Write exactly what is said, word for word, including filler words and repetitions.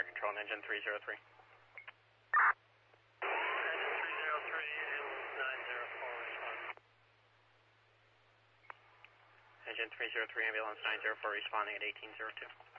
fire control on engine three zero three. Engine three zero three, ambulance nine zero four responding. Engine three zero three, ambulance nine zero four responding at eighteen zero two.